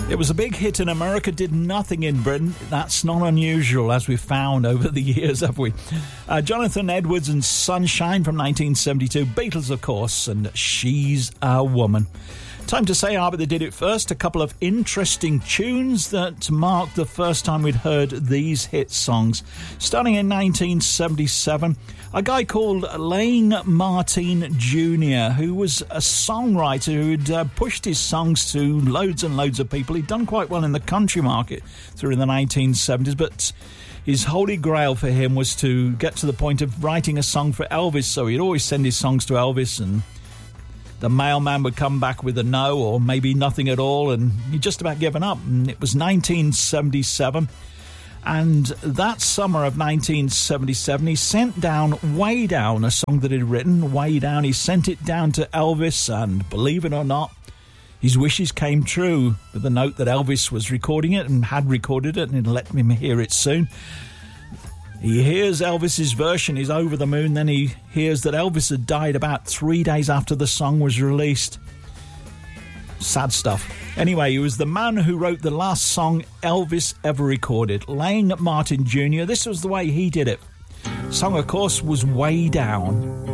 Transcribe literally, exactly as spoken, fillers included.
It was a big hit in America, did nothing in Britain. That's not unusual, as we've found over the years, have we? Uh, Jonathan Edwards and Sunshine from nineteen seventy-two. Beatles, of course, and She's a Woman. Time to say how they did it first. A couple of interesting tunes that marked the first time we'd heard these hit songs. Starting in nineteen seventy-seven, a guy called Lane Martin Junior, who was a songwriter who'd uh, pushed his songs to loads and loads of people. He'd done quite well in the country market through the nineteen seventies, but his holy grail for him was to get to the point of writing a song for Elvis. So he'd always send his songs to Elvis, and the mailman would come back with a no or maybe nothing at all, and he'd just about given up. And it was nineteen seventy-seven, and that summer of nineteen seventy-seven, he sent down Way Down, a song that he'd written, Way Down. He sent it down to Elvis, and believe it or not, his wishes came true, with the note that Elvis was recording it and had recorded it and he'd let him hear it soon. He hears Elvis's version, he's over the moon. Then he hears that Elvis had died about three days after the song was released. Sad stuff. Anyway, he was the man who wrote the last song Elvis ever recorded, Lane Martin Junior This was the way he did it. Song, of course, was Way Down.